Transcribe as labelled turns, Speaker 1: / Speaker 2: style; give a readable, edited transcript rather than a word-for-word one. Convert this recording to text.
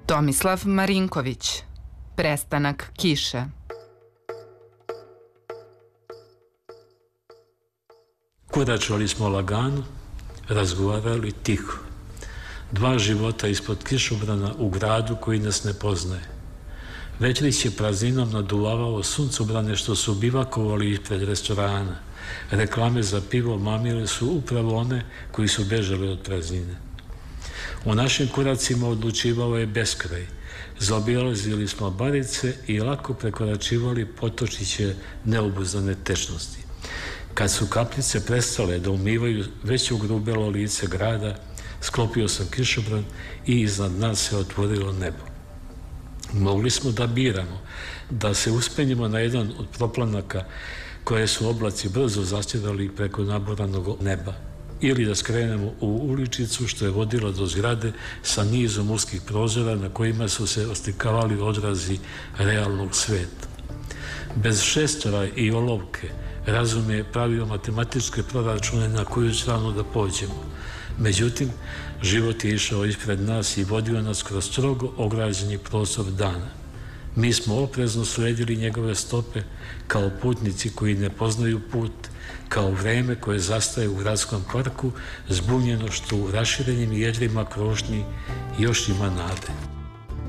Speaker 1: Tomislav Marinković. Prestanak kiše.
Speaker 2: Koračali smo lagano, razgovarali tiho. Dva života ispod kišobrana u gradu koji nas ne poznaje. Većlić je prazninom naduvavao suncobrane što su bivakovali ispred restorana. Reklame za pivo mamile su upravo one koji su bežali od praznine. U našim koracima odlučivao je beskraj. Zaobilazili smo barice i lako prekoračivali potočiće neobuzdane tečnosti. Kad su kapljice prestale da umivaju već ugrubelo lice grada, sklopio sam kišobran i iznad nas se otvorilo nebo. Mogli smo da biramo, da se uspenjemo na jedan od proplanaka koje su oblaci brzo zastirali preko naboranog neba, ili da skrenemo u uličicu što je vodila do zgrade sa nizom uskih prozora na kojima su se oslikavali odrazi realnog sveta. Bez šestora i olovke razum je pravio matematičke proračune na koju stranu da pođemo. Međutim, život je išao ispred nas i vodio nas kroz strogo ograđeni prostor dana. Mi smo oprezno sledili njegove stope kao putnici koji ne poznaju put, kao vreme koje zastaje u gradskom parku, zbunjeno što u raširenim jedrima krošnji još ima nade.